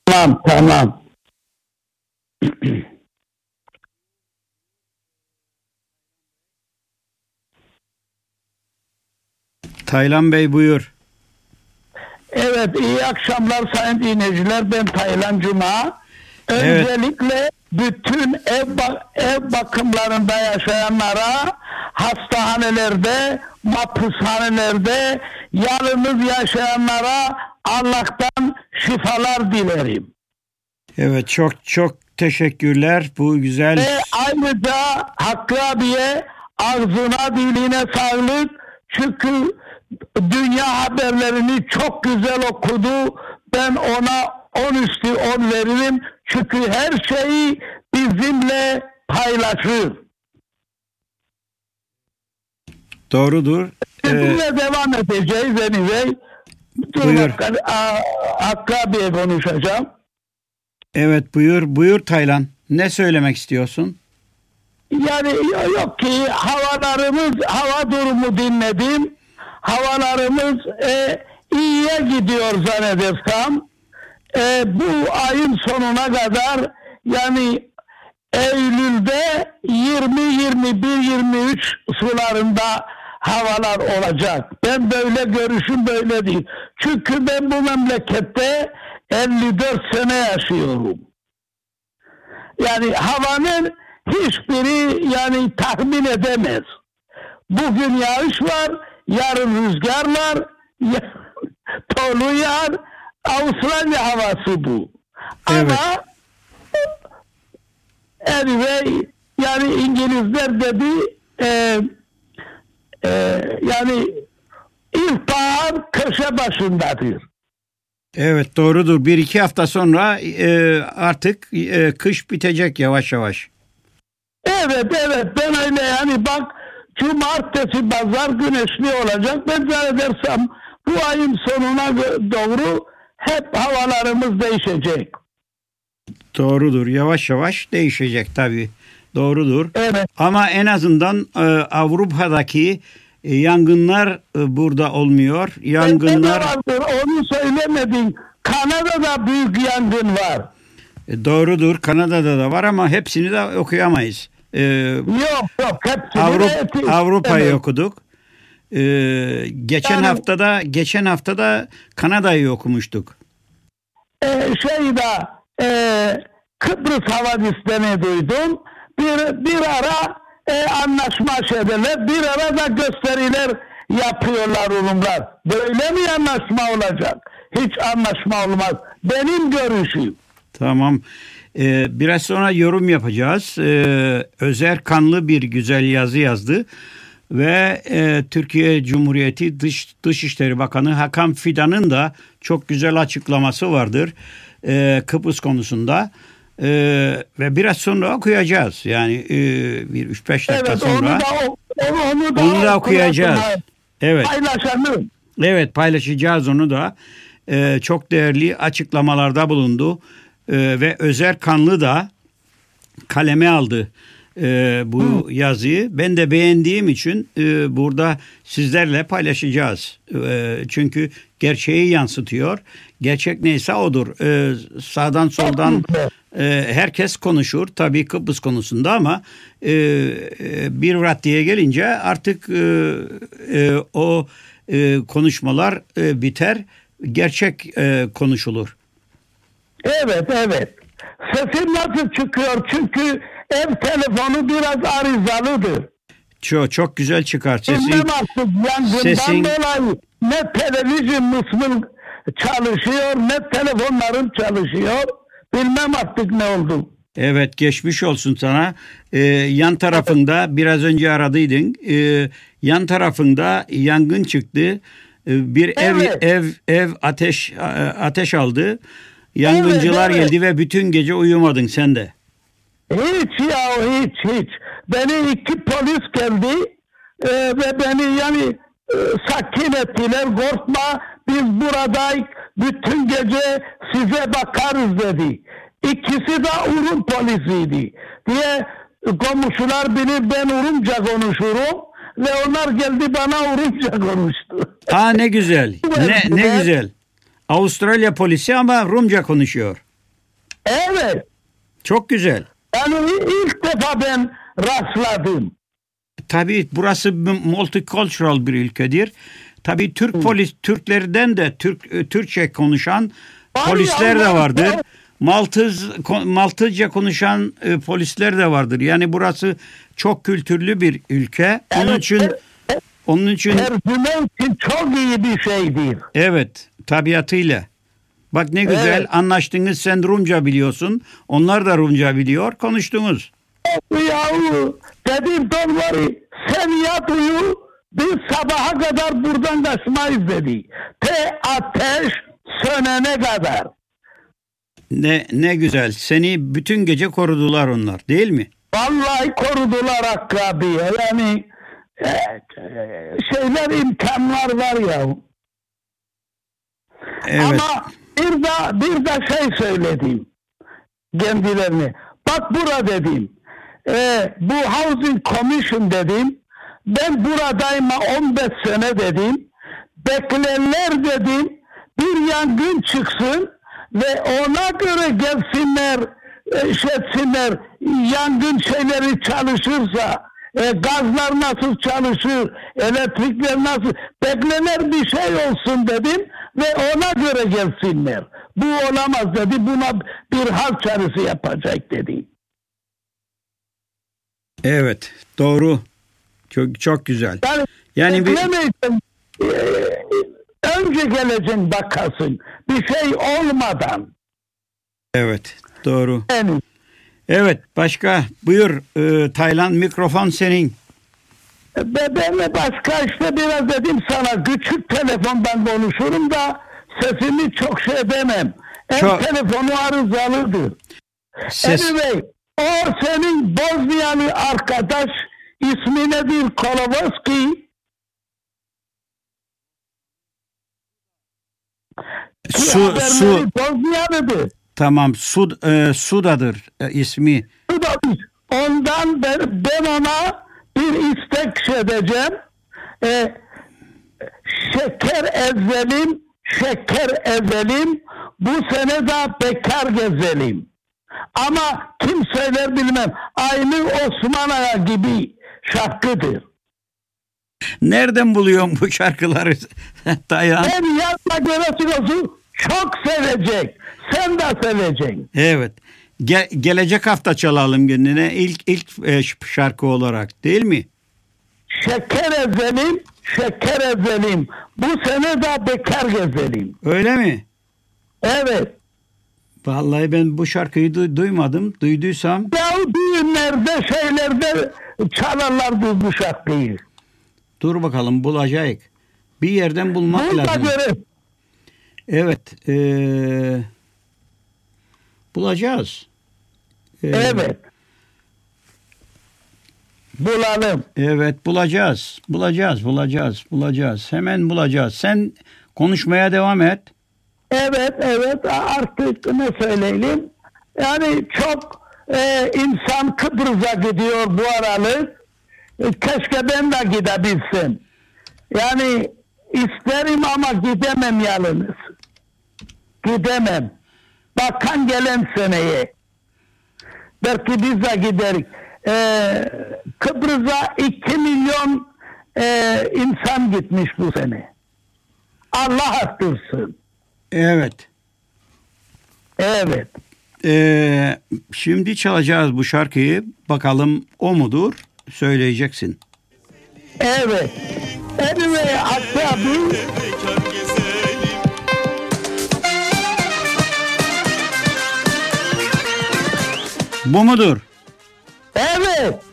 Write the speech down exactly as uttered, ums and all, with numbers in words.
Tamam, tamam. Taylan Bey buyur. Evet, iyi akşamlar sayın dinleyiciler. Ben Taylan Cuma. Evet. Öncelikle bütün ev, ba- ev bakımlarında yaşayanlara, hastanelerde, mahpushanelerde yalnız yaşayanlara Allah'tan şifalar dilerim. Evet, çok çok teşekkürler. Bu güzel. Ve ayrıca Hakkı abiye ağzına diline sağlık. Çünkü dünya haberlerini çok güzel okudu. Ben ona on üstü on veririm. Çünkü her şeyi bizimle paylaşır. Doğrudur. Sizinle Ee, devam edeceğiz anyway. Buyur. Hakkı abiye konuşacağım. Evet buyur. Buyur Taylan. Ne söylemek istiyorsun? Yani yok ki havalarımız, hava durumu dinledim. Havalarımız e, iyiye gidiyor zannedersem. E, bu ayın sonuna kadar yani Eylül'de yirmi, yirmi bir, yirmi üç sularında havalar olacak. Ben böyle görüşüm böyle değil. Çünkü ben bu memlekette elli dört sene yaşıyorum. Yani havanın hiçbiri yani tahmin edemez. Bugün yağış var, yarın rüzgarlar, dolu yağar. Avustralya havası bu. Evet. Ama anyway, yani İngilizler dedi e, e, yani ilkbahar köşe başındadır. Evet doğrudur. Bir iki hafta sonra e, artık e, kış bitecek yavaş yavaş. Evet evet ben öyle yani bak cumartesi pazar güneşli olacak. Ben zannedersem bu ayın sonuna doğru hep havalarımız değişecek. Doğrudur. Yavaş yavaş değişecek tabii. Doğrudur. Evet. Ama en azından e, Avrupa'daki e, yangınlar e, burada olmuyor. Yangınlar vardır, onu söylemedin. Kanada'da büyük yangın var. e, doğrudur. Kanada'da da var ama hepsini de okuyamayız. E, yok yok. Hepsini Avrupa, Avrupa'yı evet. okuduk. E, geçen yani, haftada geçen haftada Kanada'yı okumuştuk. E, şeyde e, Kıbrıs havadislerini duydum. Bir, bir ara e, anlaşma şeyler, bir ara da gösteriler yapıyorlar Rumlar. Böyle mi anlaşma olacak? Hiç anlaşma olmaz. Benim görüşüm. Tamam. Ee, biraz sonra yorum yapacağız. Ee, Özer Kanlı bir güzel yazı yazdı. Ve e, Türkiye Cumhuriyeti Dış, Dışişleri Bakanı Hakan Fidan'ın da çok güzel açıklaması vardır e, Kıbrıs konusunda. E, ve biraz sonra okuyacağız. Yani e, bir üç beş dakika evet, sonra. Onu da, onu, onu da, onu da okuyacağız. Evet. Paylaşalım. Evet paylaşacağız onu da. E, çok değerli açıklamalarda bulundu. E, ve Özer Kanlı da kaleme aldı e, bu Hı. yazıyı. Ben de beğendiğim için e, burada sizlerle paylaşacağız. E, çünkü gerçeği yansıtıyor. Gerçek neyse odur. E, sağdan soldan e, herkes konuşur. Tabii Kıbrıs konusunda ama e, e, bir raddeye gelince artık e, e, o e, konuşmalar e, biter. Gerçek e, konuşulur. Evet evet. Sesim nasıl çıkıyor? Çünkü ev telefonu biraz arızalıdır. Çok çok güzel çıkar sesin. Bilmem artık yangından sesin... dolayı ne televizyon mısmın çalışıyor ne telefonlarım çalışıyor. Bilmem artık ne oldu. Evet geçmiş olsun sana. Ee, yan tarafında biraz önce aradıydın. Ee, yan tarafında yangın çıktı. Ee, bir evet. ev ev ev ateş ateş aldı. Yangıncılar evet, evet. geldi ve bütün gece uyumadın sen de. Hiç ya hiç hiç. Beni iki polis geldi e, ve beni yani e, sakin ettiler. Korkma biz buradayız. Bütün gece size bakarız dedi. İkisi de Urum polisiydi. Diye komşular bilir ben Urumca konuşurum. Ve onlar geldi bana Urumca konuştu. Aa ne güzel. ne, ne güzel. Avustralya polisi ama Rumca konuşuyor. Evet. Çok güzel. Yani ilk defa ben rastladım. Tabii burası multicultural bir ülkedir. Tabii Türk Hı. polis Türklerden de Türk Türkçe konuşan Var polisler ya, de Allah, vardır. Allah. Maltız Maltızca konuşan e, polisler de vardır. Yani burası çok kültürlü bir ülke. Onun Evet, için evet. onun için Tercüme için çok iyi bir şeydir. evet, tabiatıyla. Bak ne güzel Evet. anlaştınız. Sen Rumca biliyorsun. Onlar da Rumca biliyor. Konuştunuz. Yahu dedim Dolvari sen yat uyu biz sabaha kadar buradan kaçmayız dedi. Te ateş sönene kadar. Ne ne güzel. Seni bütün gece korudular onlar, değil mi? Vallahi korudular Hakkı abi. Yani e, e, şeyler imkanlar var ya. Evet. Ama bir de bir de şey söyledim kendilerine. Bak bura dedim. E, bu Housing Commission dedim. Ben buradayım on beş sene dedim. Beklerler dedim. Bir yangın çıksın ve ona göre gelsinler, e, şey etsinler, yangın şeyleri çalışırsa, e, gazlar nasıl çalışır, elektrikler nasıl, beklenen bir şey olsun dedim ve ona göre gelsinler. Bu olamaz dedi, buna bir hal çağrısı yapacak dedi. Evet, doğru. Çok çok güzel. Yani, Yani bir beklemeyeceksin, e, önce geleceksin bakasın, bir şey olmadan. evet, doğru. Yani, Evet, başka buyur e, Taylan, mikrofon senin. Ve ben de başka işte biraz dedim sana küçük telefondan konuşurum da sesimi çok şey edemem. Ev Çok- telefonu arızalıdır. Ses Anyway, o senin Bosniyalı arkadaş ismi nedir? Kolovoski. Ki su haberleri su Bosniyalıdır. tamam su e, Suda'dır e, ismi. Bu da bir. Ondan ben, ben ona bir istek şey edeceğim. Ee, şeker ezelim, şeker ezelim, bu sene de bekar gezelim. Ama kim söyler bilmem. Aynı Osman Ağa gibi şarkıdır. Nereden buluyorsun bu şarkıları Taylan? Ben yazma göresi olsun çok sevecek. Sen de seveceksin. Evet. Ge- gelecek hafta çalalım kendine ilk ilk e, şarkı olarak, değil mi? Şeker ezelim, şeker ezelim. Bu sene de bekar gezelim. Öyle mi? Evet. Vallahi ben bu şarkıyı du- duymadım. Duyduysam Ya düğünlerde şeylerde çalarlar bu şarkıyı. dur bakalım bulacağız. Bir yerden bulmak Burada lazım. göre Evet. ee, bulacağız. Ee, evet. Bulalım. Evet bulacağız. Bulacağız. Bulacağız. Bulacağız. Hemen bulacağız. Sen konuşmaya devam et. Evet evet artık ne söyleyelim. Yani çok e, insan Kıbrıs'a gidiyor bu aralık. E, keşke ben de gidebilsem. Yani isterim ama gidemem yalnız. Gidemem. Bakan gelen seneye. Belki biz de gideriz. Ee, Kıbrıs'a iki milyon e, insan gitmiş bu sene. Allah arttırsın. Evet. Evet. Ee, şimdi çalacağız bu şarkıyı. Bakalım o mudur? Söyleyeceksin. Evet. Anyway, hatta bir Bu mudur? evet.